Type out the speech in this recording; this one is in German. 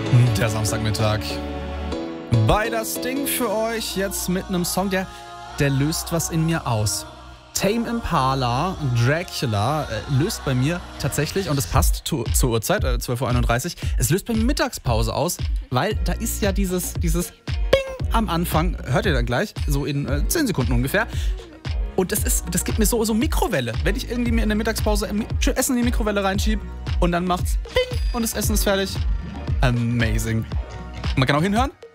Der Samstagmittag. Bei das Ding für euch jetzt mit einem Song, der löst was in mir aus. Tame Impala, Dracula, löst bei mir tatsächlich, und es passt zur Uhrzeit, 12:31 Uhr, es löst bei mir Mittagspause aus, weil da ist ja dieses Bing am Anfang, hört ihr dann gleich, so in 10 Sekunden ungefähr. Und das gibt mir so Mikrowelle, wenn ich irgendwie mir in der Mittagspause Essen in die Mikrowelle reinschiebe und dann macht's Bing und das Essen ist fertig. Amazing. Man kann auch hinhören.